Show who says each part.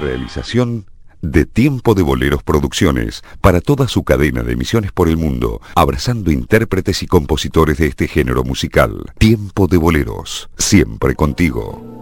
Speaker 1: realización de Tiempo de Boleros Producciones, para toda su cadena de emisiones por el mundo, abrazando intérpretes y compositores de este género musical. Tiempo de Boleros, siempre contigo.